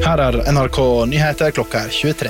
Her NRK Nyheter klokka 23.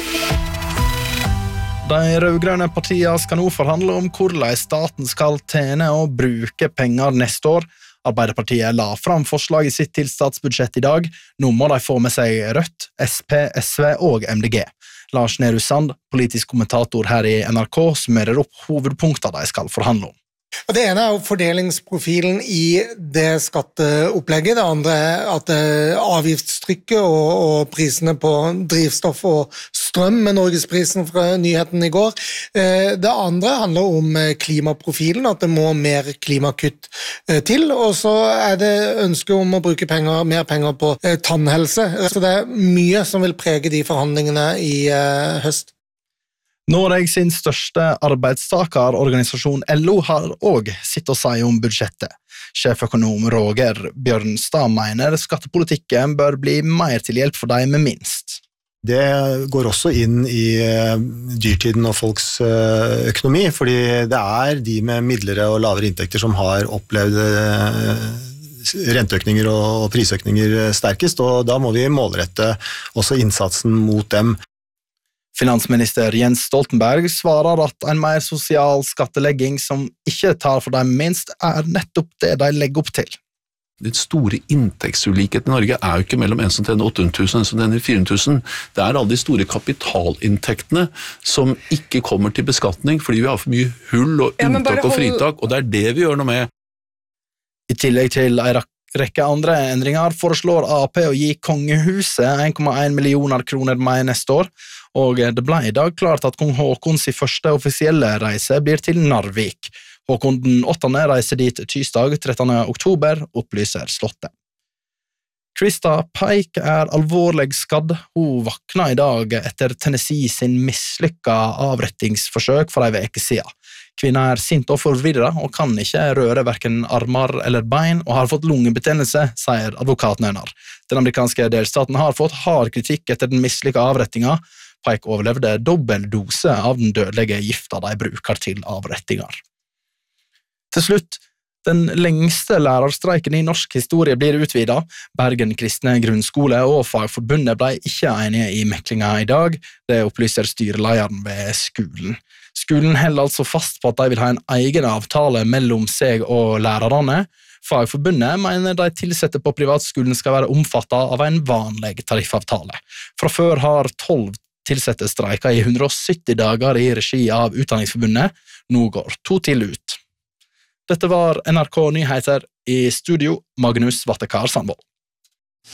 De rødgrønne partiene skal nå forhandle om hvordan staten skal tjene og bruke penger neste år. Arbeiderpartiet la fram forslaget sitt til statsbudsjett i dag. Nå må de få med seg Rødt, SP, SV og MDG. Lars Nehru Sand, politisk kommentator her i NRK, summerer opp hovedpunktene de skal forhandle om. Det ene jo fordelingsprofilen i det skatteopplegget, det andre at avgiftstrykket og prisene på drivstoff og strøm med Norgesprisen fra nyheten i går. Det andre handler om klimaprofilen, at det må mer klimakutt til, og så det ønske om å bruke mer penger på tannhelse. Så det mye som vil prege de forhandlingene i høst. Noreg sin største arbeidstakerorganisasjon LO har også sitt å si om budsjettet. Sjeføkonom Roger Bjørnstad mener skattepolitikken bør bli mer til hjelp for de med minst. Det går også inn i dyrtiden og folks økonomi, fordi det de med midlere og lavere inntekter som har opplevd renteøkninger og prisøkninger sterkest, og da må vi målrette også innsatsen mot dem. Finansminister Jens Stoltenberg svarer at en mer sosial skattelegging som ikke tar for dem minst, nettopp det de legger opp til. Den store inntektsulikheten i Norge jo ikke mellom en som tjener 800 000 og en som tjener 400 000. Det alle de store kapitalinntektene som ikke kommer til beskatning fordi vi har for mye hull og unntak og fritak, og det det vi gjør noe med. I tillegg til en rekke andre endringer foreslår AP å gi kongehuset 1,1 millioner kroner mer neste år, og det ble i dag klart at kong Håkons første offisielle reise blir til Narvik. Håkon den 8. reiser dit tirsdag 13. oktober, opplyser slottet. Krista Pike alvorlig skadd. Hun vakna i dag etter Tennessee sin mislykka avrettingsforsøk for en uke siden. Kvinna sint og forvirret og kan ikke røre hverken armer eller bein og har fått lungebetennelse, sier advokaten hennes. Den amerikanske delstaten har fått hard kritikk etter den mislykka avrettinga. Pike overlevde dobbel dose av den dødelige gifta de bruker til avrettinger. Til slutt, den lengste lærerstreiken i norsk historie blir utvidet. Bergen kristne grunnskole og Fagforbundet ble ikke enige i meklinga i dag. Det opplyser styrelederen ved skolen. Skolen holder altså fast på at de vil ha en egen avtale mellom seg og lærerne. Fagforbundet mener de tilsatte på privatskolen skal være omfattet av en vanlig tariffavtale. Fra før har 12 tilsatte streiker i 170 dager i regi av Utdanningsforbundet. Nå går 2 til ut. Dette var NRK Nyheter, i studio Magnus Vattekar Sandvold.